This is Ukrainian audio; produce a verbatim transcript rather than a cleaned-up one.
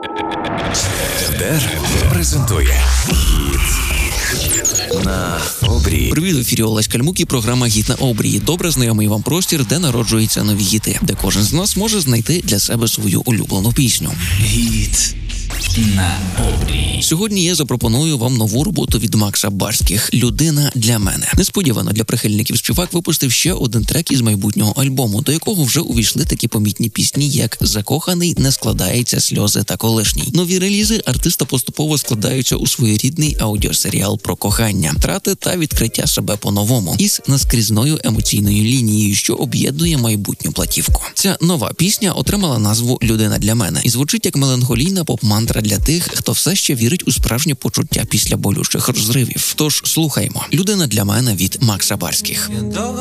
ТЕД презентує «Гіт на обрії». Привіт, в ефірі Олесь Кальмук і програма «Гіт на обрії». Добре знайомий вам простір, де народжуються нові гіти, де кожен з нас може знайти для себе свою улюблену пісню. «Гіт на обрії». Сьогодні я запропоную вам нову роботу від Макса Барських «Людина для мене». Несподівано для прихильників співак випустив ще один трек із майбутнього альбому, до якого вже увійшли такі помітні пісні, як «Закоханий», «Не складається», «Сльози» та «Колишній». Нові релізи артиста поступово складаються у своєрідний аудіосеріал про кохання, втрати та відкриття себе по-новому, із наскрізною емоційною лінією, що об'єднує майбутню платівку. Ця нова пісня отримала назву «Людина для мене» і звучить як меланхолійна поп-мантра для тих, хто все ще вірить у справжнє почуття після болючих розривів. Тож слухаймо. «Людина для мене» від Макса Барських.